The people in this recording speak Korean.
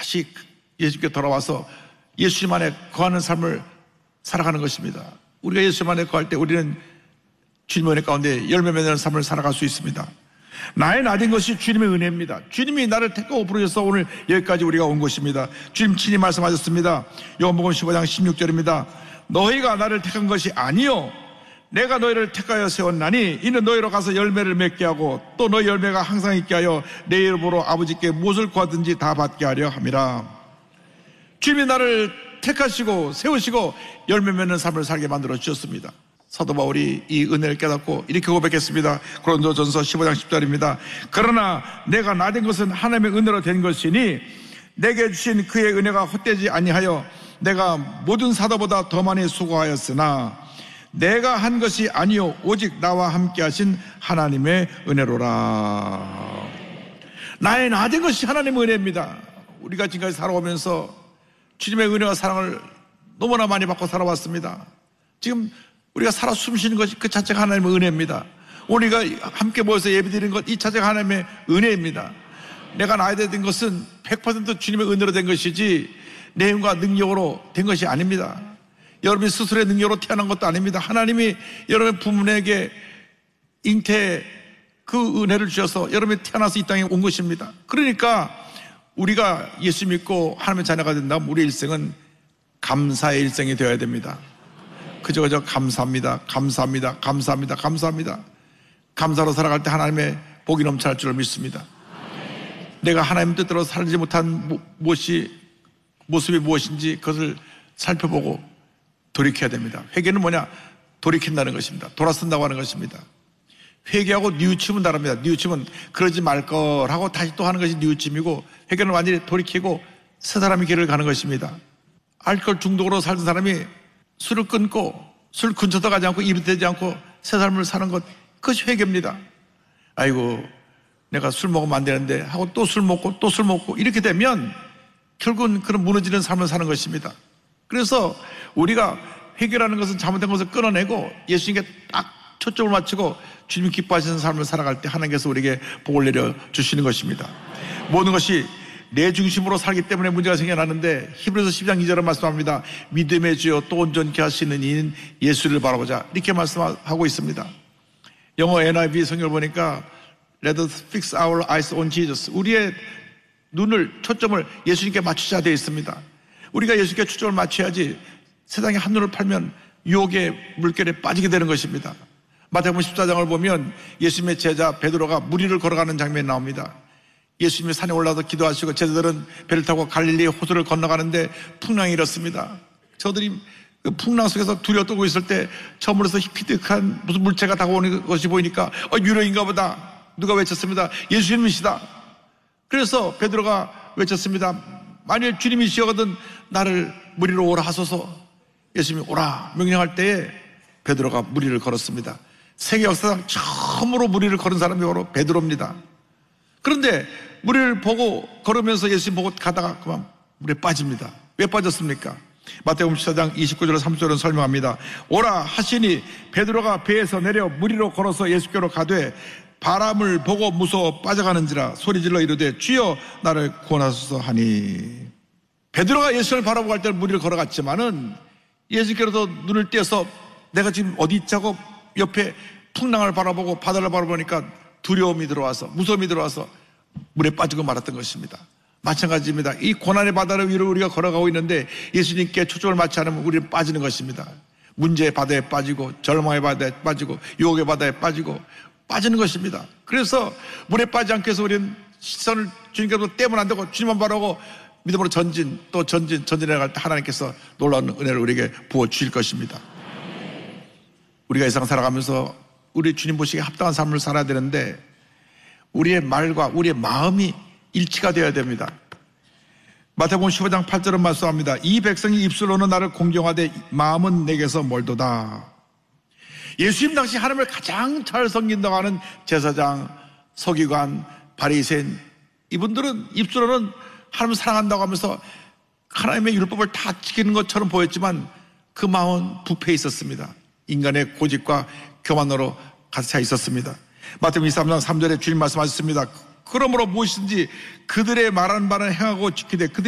다시 예수님께 돌아와서 예수님 안에 거하는 삶을 살아가는 것입니다. 우리가 예수님 안에 거할 때 우리는 주님의 은혜 가운데 열매 맺는 삶을 살아갈 수 있습니다. 나의 낮은 것이 주님의 은혜입니다. 주님이 나를 택하고 부르셔서 오늘 여기까지 우리가 온 것입니다. 주님 친히 말씀하셨습니다. 요한복음 15장 16절입니다. 너희가 나를 택한 것이 아니요 내가 너희를 택하여 세웠나니 이는 너희로 가서 열매를 맺게 하고 또 너희 열매가 항상 있게 하여 내 이름으로 아버지께 무엇을 구하든지 다 받게 하려 함이라. 주님이 나를 택하시고 세우시고 열매 맺는 삶을 살게 만들어 주셨습니다. 사도 바울이 이 은혜를 깨닫고 이렇게 고백했습니다. 고린도전서 15장 10절입니다. 그러나 내가 나된 것은 하나님의 은혜로 된 것이니 내게 주신 그의 은혜가 헛되지 아니하여 내가 모든 사도보다 더 많이 수고하였으나 내가 한 것이 아니요 오직 나와 함께 하신 하나님의 은혜로라. 나의 나된 것이 하나님의 은혜입니다. 우리가 지금까지 살아오면서 주님의 은혜와 사랑을 너무나 많이 받고 살아왔습니다. 지금 우리가 살아 숨쉬는 것이 그 자체가 하나님의 은혜입니다. 우리가 함께 모여서 예배드리는 것 이 자체가 하나님의 은혜입니다. 내가 나야 된 것은 100% 주님의 은혜로 된 것이지 내 힘과 능력으로 된 것이 아닙니다. 여러분이 스스로의 능력으로 태어난 것도 아닙니다. 하나님이 여러분의 부모에게 잉태의 그 은혜를 주셔서 여러분이 태어나서 이 땅에 온 것입니다. 그러니까 우리가 예수 믿고 하나님의 자녀가 된다면 우리의 일생은 감사의 일생이 되어야 됩니다. 그저 감사합니다. 감사합니다. 감사합니다. 감사합니다. 감사로 살아갈 때 하나님의 복이 넘쳐날 줄을 믿습니다. 내가 하나님 뜻대로 살지 못한 모습이 무엇인지 그것을 살펴보고 돌이켜야 됩니다. 회개는 뭐냐? 돌이킨다는 것입니다. 돌아선다고 하는 것입니다. 회개하고 뉘우침은 다릅니다. 뉘우침은 그러지 말 걸 하고 다시 또 하는 것이 뉘우침이고 회개는 완전히 돌이키고 새 사람의 길을 가는 것입니다. 알코올 중독으로 살던 사람이 술을 끊고 술 근처도 가지 않고 입이 되지 않고 새 삶을 사는 것, 그것이 회개입니다. 아이고 내가 술 먹으면 안 되는데 하고 또 술 먹고 또 술 먹고 이렇게 되면 결국은 그런 무너지는 삶을 사는 것입니다. 그래서 우리가 회개라는 것은 잘못된 것을 끊어내고 예수님께 딱 초점을 맞추고 주님이 기뻐하시는 삶을 살아갈 때 하나님께서 우리에게 복을 내려주시는 것입니다. 모든 것이 내 중심으로 살기 때문에 문제가 생겨나는데 히브리서 10장 2절은 말씀합니다. 믿음의 주여 또 온전케 하시는 이인 예수를 바라보자 이렇게 말씀하고 있습니다. 영어 NIV 성경을 보니까 Let us fix our eyes on Jesus. 우리의 눈을 초점을 예수님께 맞추자 되어 있습니다. 우리가 예수님께 초점을 맞춰야지 세상에 한눈을 팔면 유혹의 물결에 빠지게 되는 것입니다. 마태복음 14장을 보면 예수님의 제자 베드로가 물 위를 걸어가는 장면이 나옵니다. 예수님이 산에 올라서 기도하시고 제자들은 배를 타고 갈릴리 호수를 건너가는데 풍랑이 일었습니다. 저들이 그 풍랑 속에서 두려워 떨고 있을 때 저물어서 희끗한 무슨 물체가 다가오는 것이 보이니까 유령인가 보다. 누가 외쳤습니다. 예수님이시다. 그래서 베드로가 외쳤습니다. 만일 주님이시거든 나를 물 위로 오라 하소서. 예수님이 오라 명령할 때에 베드로가 물 위를 걸었습니다. 세계 역사상 처음으로 물 위를 걸은 사람이 바로 베드로입니다. 그런데 물 위를 보고 걸으면서 예수님 보고 가다가 그만 물에 빠집니다. 왜 빠졌습니까? 마태복음 14장 29절 30절은 설명합니다. 오라 하시니 베드로가 배에서 내려 물 위로 걸어서 예수께로 가되 바람을 보고 무서워 빠져가는지라 소리질러 이르되 주여 나를 구원하소서 하니. 베드로가 예수를 바라보고 갈 때는 물 위를 걸어갔지만은 예수께로도 눈을 떼서 내가 지금 어디 있자고 옆에 풍랑을 바라보고 바다를 바라보니까 두려움이 들어와서 무서움이 들어와서 물에 빠지고 말았던 것입니다. 마찬가지입니다. 이 고난의 바다를 위로 우리가 걸어가고 있는데 예수님께 초점을 맞지 않으면 우리는 빠지는 것입니다. 문제의 바다에 빠지고 절망의 바다에 빠지고 유혹의 바다에 빠지고 빠지는 것입니다. 그래서 물에 빠지지 않기 위해서 우리는 시선을 주님께로 떼면 안 되고 주님만 바라고 믿음으로 전진해 갈 때 하나님께서 놀라운 은혜를 우리에게 부어주실 것입니다. 우리가 이 세상 살아가면서 우리 주님 보시기에 합당한 삶을 살아야 되는데 우리의 말과 우리의 마음이 일치가 되어야 됩니다. 마태복음 15장 8절은 말씀합니다. 이 백성이 입술로는 나를 공경하되 마음은 내게서 멀도다. 예수님 당시 하나님을 가장 잘 섬긴다고 하는 제사장, 서기관, 바리새인, 이분들은 입술로는 하나님을 사랑한다고 하면서 하나님의 율법을 다 지키는 것처럼 보였지만 그 마음은 부패해 있었습니다. 인간의 고집과 교만으로 가득 차 있었습니다. 마태복음 23장 3절에 주님 말씀하셨습니다. 그러므로 무엇이든지 그들의 말하는 바는 행하고 지키되 그들의